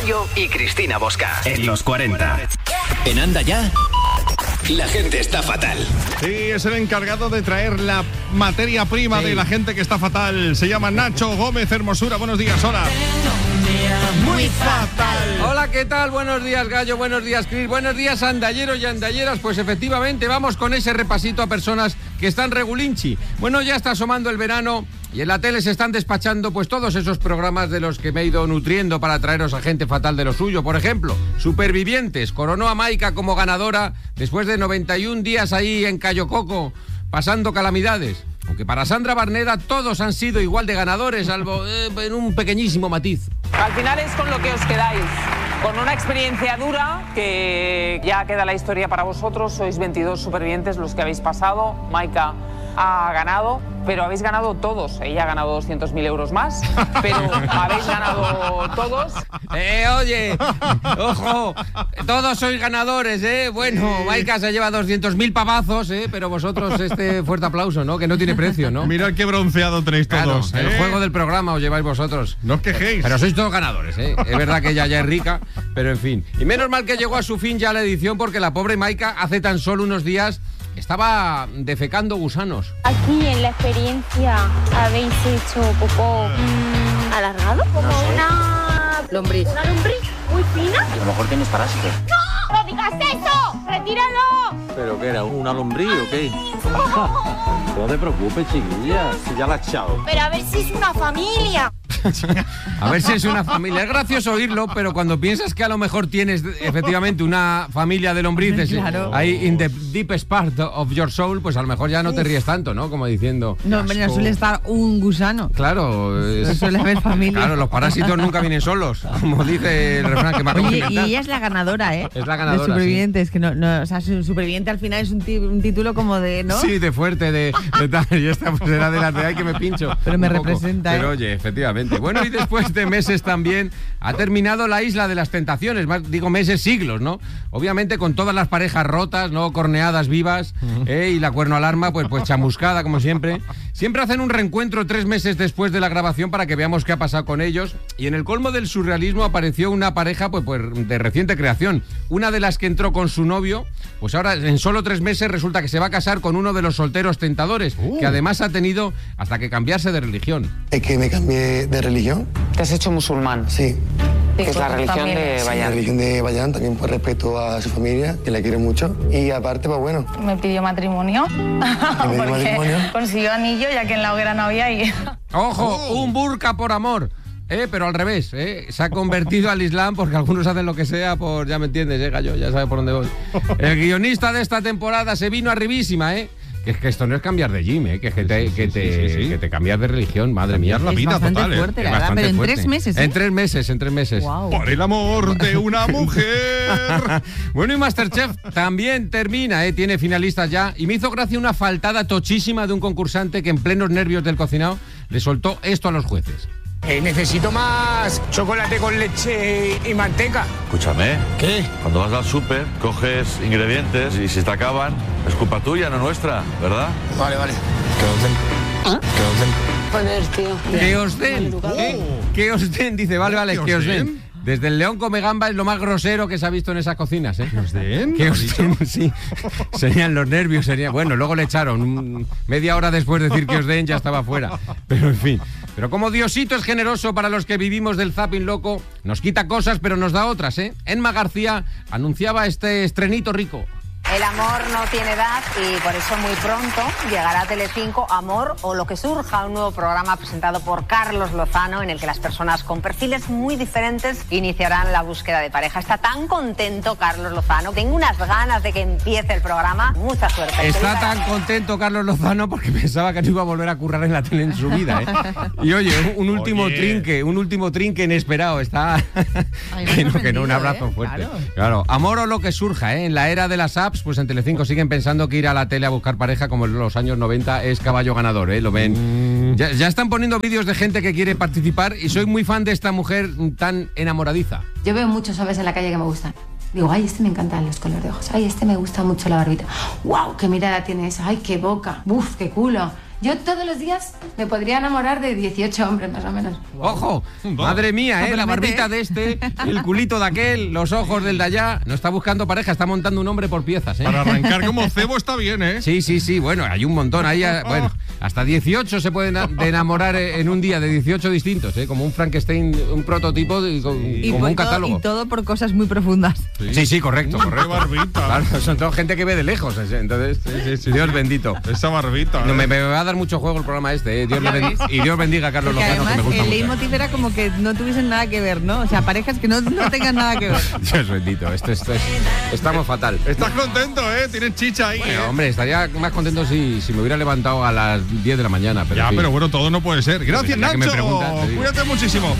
Gallo y Cristina Bosca. En los 40. En Anda Ya, la gente está fatal. Sí, es el encargado de traer la materia prima de la gente que está fatal. Se llama Nacho Gómez Hermosura. Buenos días, hola. Muy fatal. Hola, ¿qué tal? Buenos días, Gallo. Buenos días, Cris. Buenos días, andalleros y andalleras. Pues efectivamente, vamos con ese repasito a personas que están regulinchi. Bueno, ya está asomando el verano y en la tele se están despachando pues todos esos programas de los que me he ido nutriendo para traeros a gente fatal de lo suyo. Por ejemplo, Supervivientes. Coronó a Maika como ganadora después de 91 días ahí en Cayo Coco, pasando calamidades. Aunque para Sandra Barneda todos han sido igual de ganadores, salvo en un pequeñísimo matiz. Al final es con lo que os quedáis, con una experiencia dura que ya queda la historia para vosotros. Sois 22 supervivientes los que habéis pasado. Maika ha ganado, pero habéis ganado todos. Ella ha ganado 200.000 euros más, pero habéis ganado todos. Oye, ojo, todos sois ganadores, ¿eh? Bueno, Maika se lleva 200.000 pavazos, ¿eh? Pero vosotros fuerte aplauso, ¿no? Que no tiene precio, ¿no? Mirad qué bronceado tenéis todos. El juego del programa os lleváis vosotros. No os quejéis. Pero sois todos ganadores, ¿eh? Es verdad que ella ya es rica, pero en fin. Y menos mal que llegó a su fin ya la edición, porque la pobre Maika hace tan solo unos días estaba defecando gusanos. Aquí en la experiencia habéis hecho popó alargado, como una lombriz. ¿Una lombriz muy fina? A lo mejor tienes parásitos. ¡No! ¡No digas eso! ¡Retíralo! ¿Pero qué era? ¿Una lombriz o qué? No te preocupes, chiquilla, si ya la has echado. Pero a ver si es una familia. A ver si es una familia. Es gracioso oírlo, pero cuando piensas que a lo mejor tienes efectivamente una familia de lombrices, claro, ahí in the deepest part of your soul, pues a lo mejor ya no te ríes tanto, ¿no? Como diciendo... No, hombre, no suele estar un gusano. Claro. No suele haber familia. Claro, los parásitos nunca vienen solos, como dice el refrán que me acabo de Oye, y inventar. ella es la ganadora, ¿eh? Es la ganadora, de Supervivientes, sí. Que no, o sea, Superviviente al final es un título como de, ¿no? Sí, de fuerte, de tal. Y esta pues era de las de ay que me pincho. Pero me representa, Pero oye, efectivamente. Bueno, y después de meses también ha terminado la Isla de las Tentaciones. Más, digo meses, siglos, ¿no? Obviamente con todas las parejas rotas, ¿no? Corneadas vivas, y la cuerno alarma, pues chamuscada, como siempre. Siempre hacen un reencuentro 3 meses después de la grabación para que veamos qué ha pasado con ellos. Y en el colmo del surrealismo apareció una pareja pues de reciente creación. Una de las que entró con su novio, pues ahora en solo 3 meses resulta que se va a casar con uno de los solteros tentadores, que además ha tenido hasta que cambiarse de religión. ¿Es que me cambié de religión? ¿Te has hecho musulmán? Sí. Que es la religión de La Bayán. religión de Bayán, también por respeto a su familia, que la quiero mucho. Y aparte, pues bueno. Me pidió matrimonio. Porque matrimonio? consiguió anillo, ya que en la hoguera no había y... ¡Ojo! Un burka por amor. Pero al revés, se ha convertido al Islam porque algunos hacen lo que sea por, ya me entiendes, Gallo, ya sabes por dónde voy. El guionista de esta temporada se vino arribísima, Que es que esto no es cambiar de gym, que te cambias de religión, madre mía. Es la vida total, fuerte, la verdad, pero en 3 meses, En 3 meses, en 3 meses. Wow. Por el amor de una mujer. Bueno, y Masterchef también termina, tiene finalistas ya. Y me hizo gracia una faltada tochísima de un concursante que en plenos nervios del cocinado le soltó esto a los jueces. Necesito más chocolate con leche y manteca. Escúchame. ¿Qué? Cuando vas al súper, coges ingredientes y si te acaban, es culpa tuya, no nuestra, ¿verdad? Vale. Que os den. Joder, tío. Que os den, que os den, dice, vale, que os den. Desde el León come gamba es lo más grosero que se ha visto en esas cocinas, ¿Que os den? Que os den, sí. Serían los nervios, bueno, luego le echaron. Media hora después de decir que os den ya estaba fuera. Pero en fin. Pero como Diosito es generoso para los que vivimos del zapping loco, nos quita cosas pero nos da otras, Emma García anunciaba este estrenito rico. El amor no tiene edad y por eso muy pronto llegará a Telecinco Amor o lo que surja, un nuevo programa presentado por Carlos Lozano en el que las personas con perfiles muy diferentes iniciarán la búsqueda de pareja. Está tan contento Carlos Lozano, tengo unas ganas de que empiece el programa. Mucha suerte. Está tan contento Carlos Lozano porque pensaba que no iba a volver a currar en la tele en su vida, Y oye, un último trinque inesperado. Está que no, un abrazo fuerte. Claro, amor o lo que surja, En la era de las apps, pues en Telecinco siguen pensando que ir a la tele a buscar pareja como en los años 90 es caballo ganador, Lo ven. Ya están poniendo vídeos de gente que quiere participar y soy muy fan de esta mujer tan enamoradiza. Yo veo muchos aves en la calle que me gustan. Digo, ay, este me encantan los colores de ojos. Ay, este me gusta mucho la barbita. ¡Wow! ¡Qué mirada tiene esa! ¡Ay, qué boca! ¡Buf, qué culo! Yo todos los días me podría enamorar de 18 hombres, más o menos. ¡Ojo! Madre mía, la barbita de este, el culito de aquel, los ojos del de allá. No está buscando pareja, está montando un hombre por piezas, ¿eh? Para arrancar como cebo está bien, ¿eh? Sí, bueno, hay un montón. Ahí, bueno, hasta 18 se pueden enamorar en un día, de 18 distintos, ¿eh? Como un Frankenstein, un prototipo, como un catálogo. Y todo por cosas muy profundas. Sí, correcto. ¡Qué barbita! Claro, son toda gente que ve de lejos, entonces, sí, Dios bendito. Esa barbita. No, me va a dar mucho juego el programa este, ¿eh? Dios bendiga a Carlos Lozano, además, que me gusta el mucho. leitmotiv era como que no tuviesen nada que ver, ¿no? O sea, parejas que no tengan nada que ver. Dios bendito, estamos fatal. Estás contento, ¿eh? Tienes chicha ahí. Bueno, hombre, estaría más contento si me hubiera levantado a las 10 de la mañana. Pero pero bueno, todo no puede ser. Gracias, Nacho. Cuídate muchísimo.